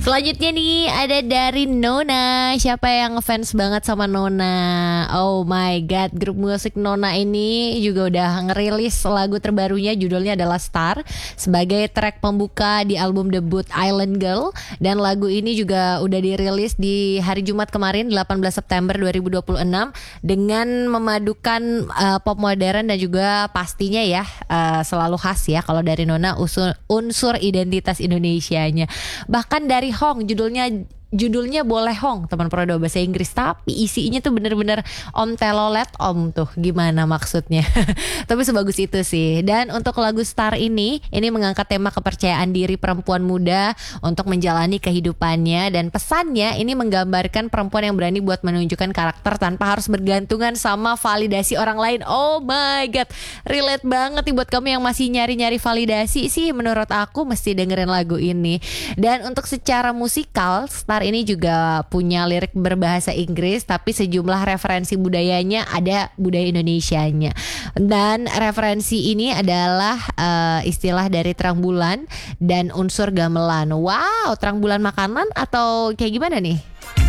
Selanjutnya nih ada dari Nona. Siapa yang ngefans banget sama Nona? Oh my god, grup musik Nona ini juga udah ngerilis lagu terbarunya, judulnya adalah Star, sebagai track pembuka di album debut Island Girl. Dan lagu ini juga udah dirilis di hari Jumat kemarin 18 September 2026 dengan memadukan pop modern dan juga pastinya ya selalu khas ya kalau dari Nona unsur identitas Indonesianya. Bahkan dari Hong, judulnya boleh Hong, teman Prodo bahasa Inggris, tapi isinya tuh bener-bener om telolet om tuh gimana maksudnya. Tapi sebagus itu sih. Dan untuk lagu Star ini mengangkat tema kepercayaan diri perempuan muda untuk menjalani kehidupannya, dan pesannya ini menggambarkan perempuan yang berani buat menunjukkan karakter tanpa harus bergantungan sama validasi orang lain. Oh my god, relate banget nih buat kamu yang masih nyari-nyari validasi sih, menurut aku mesti dengerin lagu ini. Dan untuk secara musikal, Star ini juga punya lirik berbahasa Inggris, tapi sejumlah referensi budayanya ada budaya Indonesianya. Dan referensi ini adalah istilah dari terang bulan dan unsur gamelan. Wow, terang bulan makanan atau kayak gimana nih?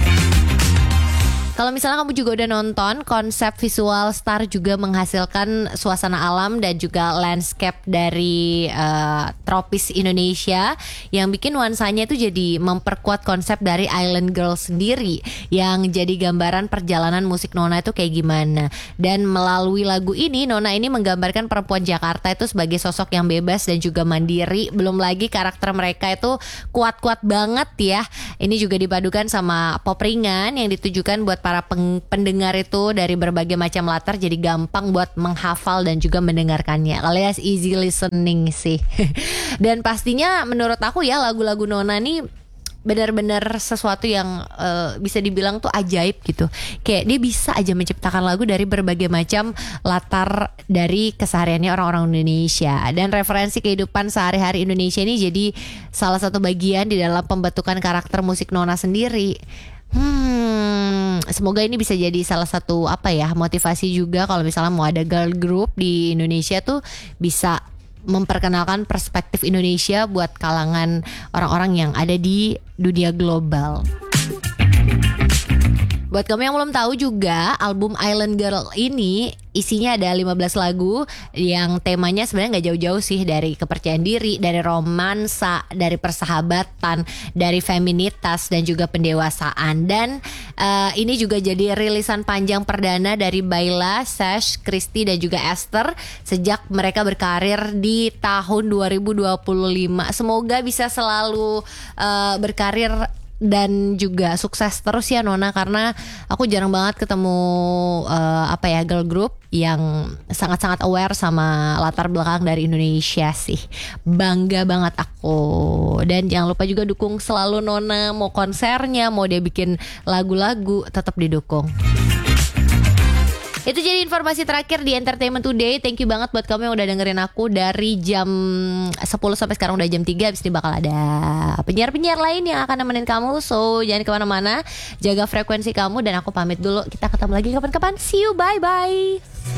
Kalau misalnya kamu juga udah nonton, konsep visual Star juga menghasilkan suasana alam dan juga landscape dari tropis Indonesia, yang bikin nuansanya itu jadi memperkuat konsep dari Island Girl sendiri, yang jadi gambaran perjalanan musik Nona itu kayak gimana. Dan melalui lagu ini, Nona ini menggambarkan perempuan Jakarta itu sebagai sosok yang bebas dan juga mandiri. Belum lagi karakter mereka itu kuat-kuat banget ya. Ini juga dipadukan sama pop ringan yang ditujukan buat para pendengar itu dari berbagai macam latar, jadi gampang buat menghafal dan juga mendengarkannya, alias easy listening sih. Dan pastinya menurut aku ya, lagu-lagu Nona nih benar-benar sesuatu yang bisa dibilang tuh ajaib gitu. Kayak dia bisa aja menciptakan lagu dari berbagai macam latar dari kesehariannya orang-orang Indonesia. Dan referensi kehidupan sehari-hari Indonesia ini jadi salah satu bagian di dalam pembentukan karakter musik Nona sendiri. Semoga ini bisa jadi salah satu motivasi juga kalau misalnya mau ada girl group di Indonesia tuh bisa memperkenalkan perspektif Indonesia buat kalangan orang-orang yang ada di dunia global. Buat kamu yang belum tahu juga, album Island Girl ini isinya ada 15 lagu yang temanya sebenarnya gak jauh-jauh sih dari kepercayaan diri, dari romansa, dari persahabatan, dari feminitas dan juga pendewasaan. Dan ini juga jadi rilisan panjang perdana dari Baila, Sash, Christy dan juga Esther sejak mereka berkarir di tahun 2025. Semoga bisa selalu berkarir dan juga sukses terus ya Nona, karena aku jarang banget ketemu girl group yang sangat-sangat aware sama latar belakang dari Indonesia sih. Bangga banget aku. Dan jangan lupa juga dukung selalu Nona, mau konsernya, mau dia bikin lagu-lagu, tetap didukung. Itu jadi informasi terakhir di Entertainment Today. Thank you banget buat kamu yang udah dengerin aku dari jam 10 sampai sekarang udah jam 3. Abis ini bakal ada penyiar-penyiar lain yang akan nemenin kamu. So jangan kemana-mana, jaga frekuensi kamu. Dan aku pamit dulu, kita ketemu lagi kapan-kapan. See you, bye-bye.